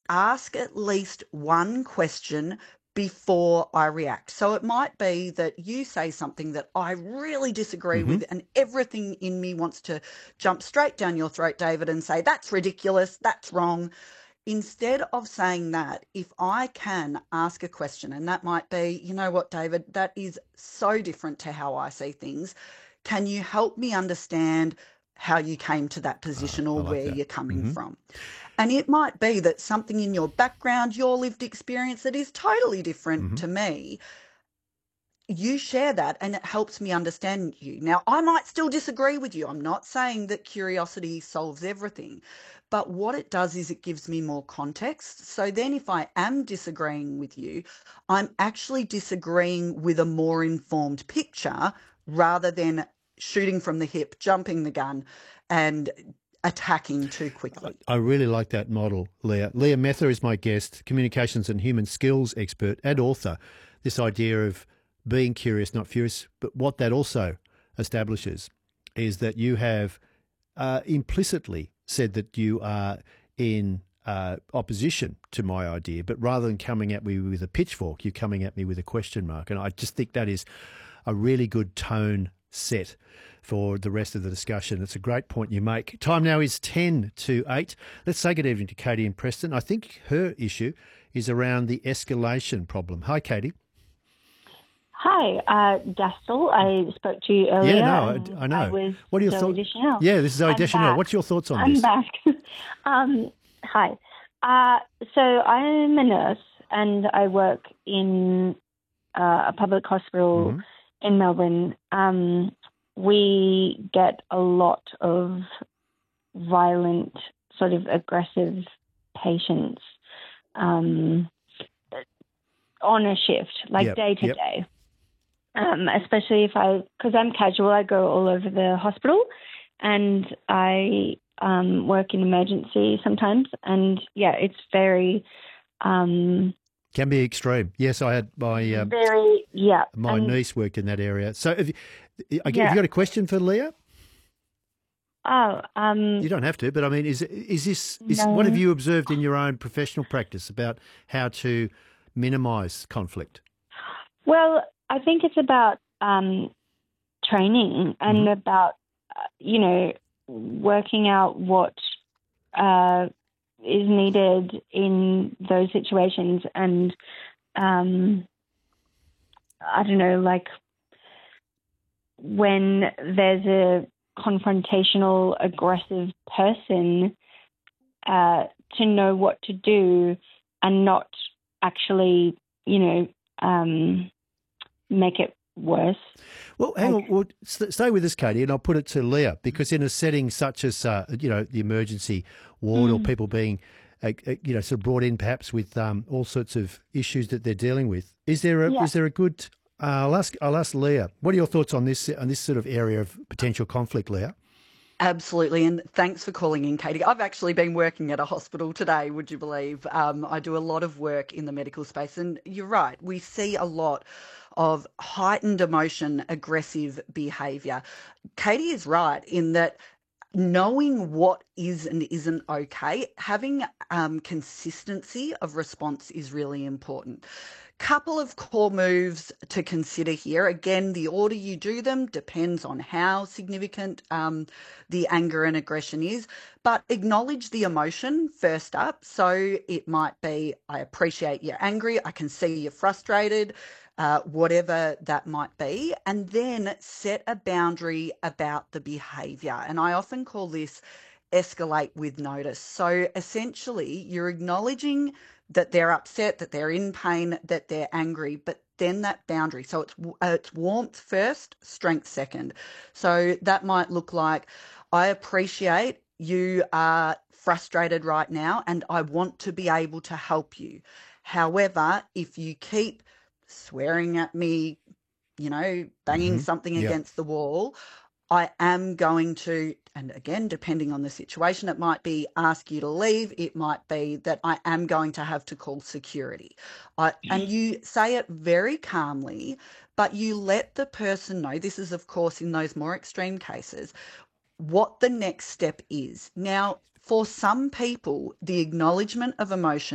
ask at least one question before I react. So it might be that you say something that I really disagree Mm-hmm. with, and everything in me wants to jump straight down your throat, David, and say, that's ridiculous, that's wrong. Instead of saying that, if I can ask a question, and that might be, you know what, David, that is so different to how I see things. Can you help me understand how you came to that position I or like where that. you're coming Mm-hmm. from? And it might be that something in your background, your lived experience that is totally different Mm-hmm. to me, you share that and it helps me understand you. Now, I might still disagree with you. I'm not saying that curiosity solves everything, but what it does is it gives me more context. So then, if I am disagreeing with you, I'm actually disagreeing with a more informed picture rather than shooting from the hip, jumping the gun, and attacking too quickly. I really like that model, Leah. Leah Mether is my guest, communications and human skills expert and author. This idea of being curious, not furious, but what that also establishes is that you have implicitly said that you are in opposition to my idea, but rather than coming at me with a pitchfork, you're coming at me with a question mark. And I just think that is a really good tone set for the rest of the discussion. It's a great point you make. Time now is 10 to 8. Let's say good evening to Katie in Preston. I think her issue is around the escalation problem. Hi, Katie. Hi, Dastel. I spoke to you Yeah, earlier, no, and I I know. was What are your Zoe thoughts? Deschanel. Yeah, this is Zoe I'm Deschanel. back. What's your thoughts on I'm this? back. Hi. So I'm a nurse, and I work in a public hospital Mm-hmm. in Melbourne. We get a lot of violent, sort of aggressive patients on a shift, like Yep, day to yep. day. Especially because I'm casual, I go all over the hospital, and I work in emergency sometimes, and yeah, it's very, Can be extreme. Yes, I had very, yeah, my and niece worked in that area. So, have you yeah. got a question for Leah? Oh, You don't have to, but I mean, is what have no. you observed in your own professional practice about how to minimise conflict? Well, I think it's about training Mm-hmm. and about working out what uh, is needed in those situations, and I don't know, like when there's a confrontational, aggressive person, to know what to do and not actually, make it worse. Well, hang Like, on. Well, stay with us, Katie, and I'll put it to Leah, because in a setting such as the emergency ward, or mm, people being sort of brought in perhaps with all sorts of issues that they're dealing with, is there a yeah. is there a good? I'll ask Leah. What are your thoughts on this sort of area of potential conflict, Leah? Absolutely. And thanks for calling in, Katie. I've actually been working at a hospital today, would you believe? I do a lot of work in the medical space. And you're right, we see a lot of heightened emotion, aggressive behaviour. Katie is right in that knowing what is and isn't okay, having consistency of response is really important. Couple of core moves to consider here. Again, the order you do them depends on how significant the anger and aggression is, but acknowledge the emotion first up. So it might be, I appreciate you're angry, I can see you're frustrated, whatever that might be, and then set a boundary about the behaviour. And I often call this escalate with notice. So essentially, you're acknowledging that they're upset, that they're in pain, that they're angry, but then that boundary. So it's warmth first, strength second. So that might look like, I appreciate you are frustrated right now, and I want to be able to help you. However, if you keep swearing at me, banging Mm-hmm. something Yeah. against the wall, I am going to, and again, depending on the situation, it might be ask you to leave. It might be that I am going to have to call security. And you say it very calmly, but you let the person know, this is, of course, in those more extreme cases, what the next step is. Now, for some people, the acknowledgement of emotion